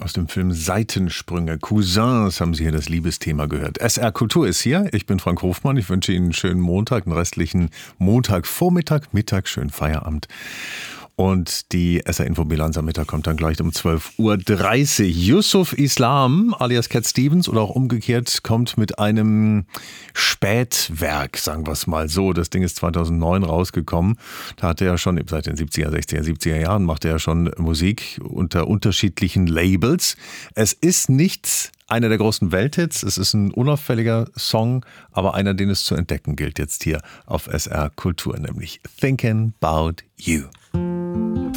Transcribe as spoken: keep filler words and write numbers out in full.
aus dem Film Seitensprünge. Cousins haben Sie hier das Liebesthema gehört. S R Kultur ist hier. Ich bin Frank Hofmann. Ich wünsche Ihnen einen schönen Montag, einen restlichen Montagvormittag, Mittag, schönen Feierabend. Und die S R-Infobilanz am Mittag kommt dann gleich um zwölf Uhr dreißig. Yusuf Islam alias Cat Stevens oder auch umgekehrt kommt mit einem Spätwerk, sagen wir es mal so. Das Ding ist zweitausendneun rausgekommen. Da hat er ja schon, seit den siebziger, sechziger, siebziger Jahren macht er ja schon Musik unter unterschiedlichen Labels. Es ist nichts einer der großen Welthits. Es ist ein unauffälliger Song, aber einer, den es zu entdecken gilt jetzt hier auf S R Kultur, nämlich Thinking About You.